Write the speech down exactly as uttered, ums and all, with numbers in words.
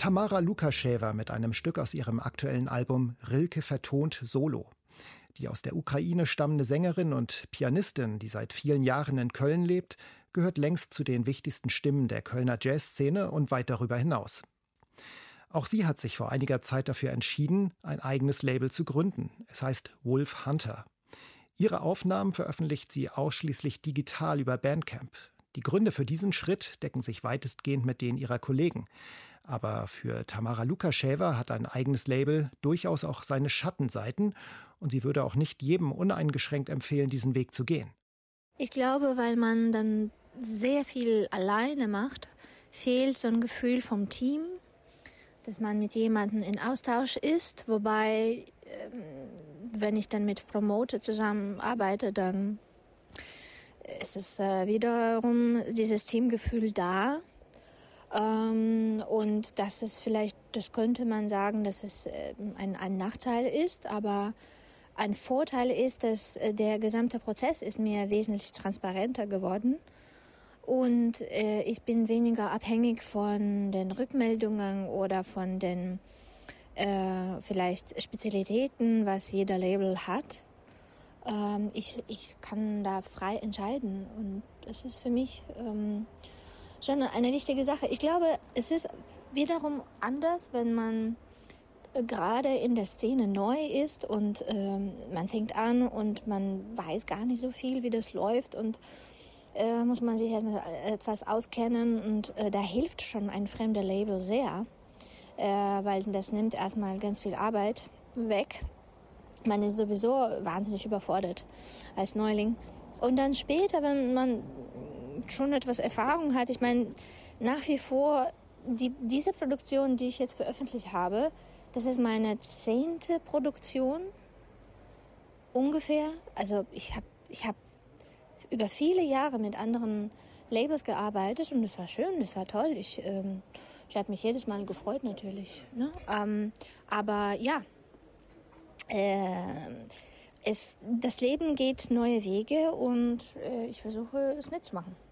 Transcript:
Tamara Lukascheva mit einem Stück aus ihrem aktuellen Album Rilke vertont Solo. Die aus der Ukraine stammende Sängerin und Pianistin, die seit vielen Jahren in Köln lebt, gehört längst zu den wichtigsten Stimmen der Kölner Jazzszene und weit darüber hinaus. Auch sie hat sich vor einiger Zeit dafür entschieden, ein eigenes Label zu gründen. Es heißt Wolf Hunter. Ihre Aufnahmen veröffentlicht sie ausschließlich digital über Bandcamp. Die Gründe für diesen Schritt decken sich weitestgehend mit denen ihrer Kollegen. Aber für Tamara Lukascheva hat ein eigenes Label durchaus auch seine Schattenseiten und sie würde auch nicht jedem uneingeschränkt empfehlen, diesen Weg zu gehen. Ich glaube, weil man dann sehr viel alleine macht, fehlt so ein Gefühl vom Team, dass man mit jemandem in Austausch ist. Wobei, wenn ich dann mit Promoter zusammenarbeite, dann ist es wiederum dieses Teamgefühl da. Und das ist vielleicht, das könnte man sagen, dass es ein, ein Nachteil ist, aber ein Vorteil ist, dass der gesamte Prozess ist mir wesentlich transparenter geworden. Und äh, ich bin weniger abhängig von den Rückmeldungen oder von den äh, vielleicht Spezialitäten, was jeder Label hat. Ähm, ich, ich kann da frei entscheiden und das ist für mich ähm, schon eine wichtige Sache. Ich glaube, es ist wiederum anders, wenn man gerade in der Szene neu ist und ähm, man fängt an und man weiß gar nicht so viel, wie das läuft und Äh, muss man sich halt mit etwas auskennen und äh, da hilft schon ein fremder Label sehr, äh, weil das nimmt erstmal ganz viel Arbeit weg. Man ist sowieso wahnsinnig überfordert als Neuling. Und dann später, wenn man schon etwas Erfahrung hat, ich meine, nach wie vor, die, diese Produktion, die ich jetzt veröffentlicht habe, das ist meine zehnte Produktion ungefähr. Also ich habe ich hab über viele Jahre mit anderen Labels gearbeitet und das war schön, das war toll. Ich, ähm, ich habe mich jedes Mal gefreut natürlich. Ne? Ähm, aber ja, äh, es, das Leben geht neue Wege und äh, ich versuche es mitzumachen.